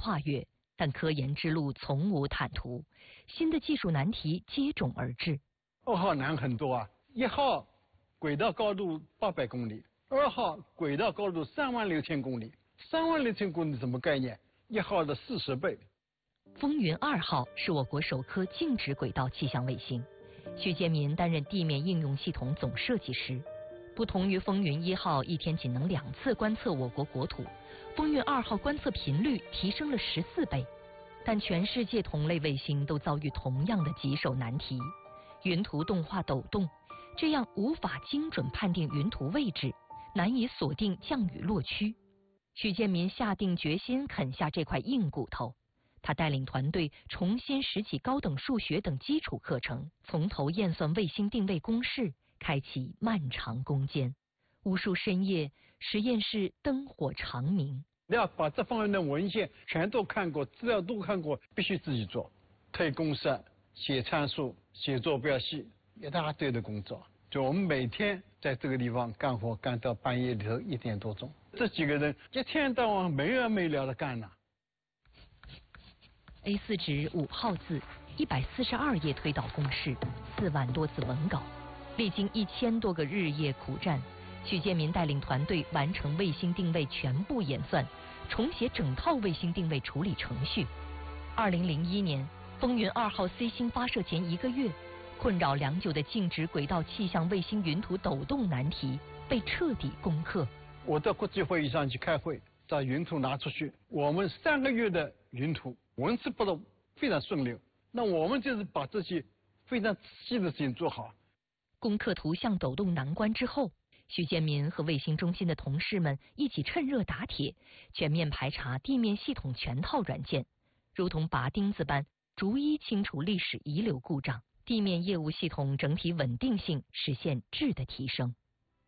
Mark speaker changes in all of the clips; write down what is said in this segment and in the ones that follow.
Speaker 1: 跨越，但科研之路从无坦途，新的技术难题接踵而至。
Speaker 2: 2号难很多啊，1号轨道高度800公里，2号轨道高度36000公里，36000公里什么概念？1号的40倍。
Speaker 1: 风云2号是我国首颗静止轨道气象卫星，许建民担任地面应用系统总设计师。不同于风云1号一天仅能2次观测我国国土，风云2号观测频率提升了14倍。但全世界同类卫星都遭遇同样的棘手难题：云图动画抖动，这样无法精准判定云图位置，难以锁定降雨落区。许建民下定决心啃下这块硬骨头。他带领团队重新拾起高等数学等基础课程，从头验算卫星定位公式，开启漫长攻坚。无数深夜，实验室灯火长明。
Speaker 2: 要把这方面的文献全都看过，资料都看过，必须自己做，推公式、写参数、写坐标系，一大堆的工作。就我们每天在这个地方干活，干到半夜里头1点多钟。这几个人一天到晚没完没了的干呐。
Speaker 1: A4 纸5号字，142页推导公式，4万多字文稿，历经1000多个日夜苦战，许建民带领团队完成卫星定位全部演算，重写整套卫星定位处理程序。2001年，风云2号 C 星发射前1个月，困扰良久的静止轨道气象卫星云图抖动难题被彻底攻克。
Speaker 2: 我到国际会议上去开会，把云图拿出去，我们3个月的云图文字不都非常顺溜，那我们就是把这些非常仔细的事情做好。
Speaker 1: 攻克图像抖动难关之后，许建民和卫星中心的同事们一起趁热打铁，全面排查地面系统全套软件，如同拔钉子般逐一清除历史遗留故障，地面业务系统整体稳定性实现质的提升。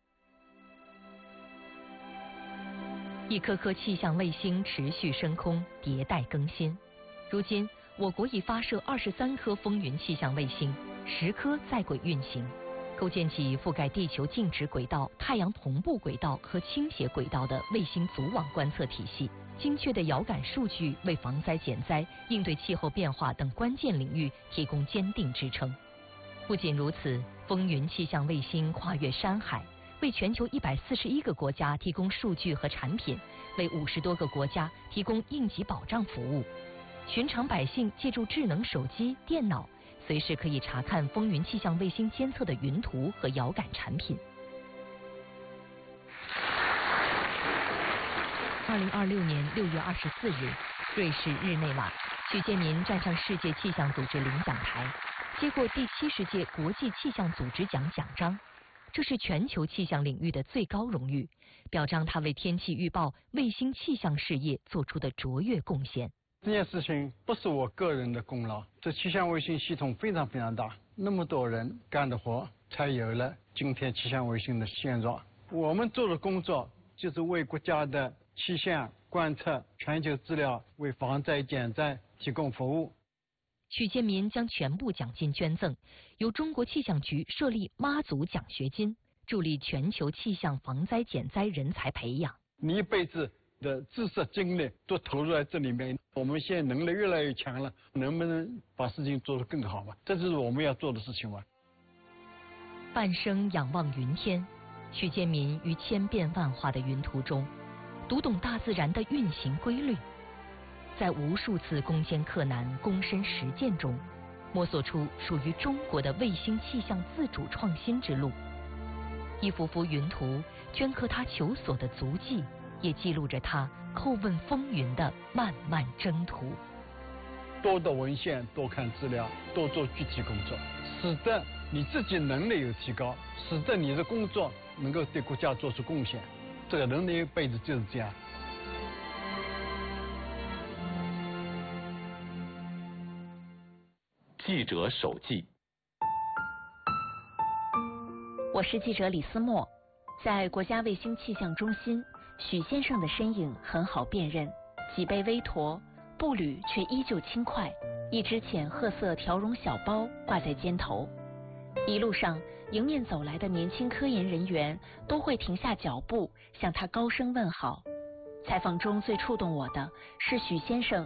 Speaker 1: 一颗颗气象卫星持续升空，迭代更新。如今，我国已发射23颗风云气象卫星，10颗在轨运行，构建起覆盖地球静止轨道、太阳同步轨道和倾斜轨道的卫星组网观测体系。精确的遥感数据为防灾减灾、应对气候变化等关键领域提供坚定支撑。不仅如此，风云气象卫星跨越山海，为全球141个国家提供数据和产品，为50多个国家提供应急保障服务。寻常百姓借助智能手机、电脑，随时可以查看风云气象卫星监测的云图和遥感产品。2026年6月24日，瑞士日内瓦，许建民站上世界气象组织领奖台，接过第70届国际气象组织奖奖章。这是全球气象领域的最高荣誉，表彰他为天气预报、卫星气象事业做出的卓越贡献。
Speaker 2: 这件事情不是我个人的功劳，这气象卫星系统非常非常大，那么多人干的活，才有了今天气象卫星的现状。我们做的工作就是为国家的气象观测、全球资料，为防灾减灾提供服务。
Speaker 1: 许建民将全部奖金捐赠，由中国气象局设立妈祖奖学金，助力全球气象防灾减灾人才培养。
Speaker 2: 你一辈子的知识精力都投入在这里面，我们现在能力越来越强了，能不能把事情做得更好嘛？这就是我们要做的事情嘛。
Speaker 1: 半生仰望云天，许建民于千变万化的云图中，读懂大自然的运行规律，在无数次攻坚克难、躬身实践中，摸索出属于中国的卫星气象自主创新之路。一幅幅云图镌刻他求索的足迹，也记录着他叩问风云的漫漫征途。
Speaker 2: 多读文献，多看资料，多做具体工作，使得你自己能力有提高，使得你的工作能够对国家做出贡献。这个人的一辈子就是这样。
Speaker 3: 记者手记。
Speaker 4: 我是记者李思墨，在国家卫星气象中心，许先生的身影很好辨认，脊背微驼，步履却依旧轻快，一只浅褐色条绒小包挂在肩头。一路上，迎面走来的年轻科研人员都会停下脚步，向他高声问好。采访中最触动我的是许先生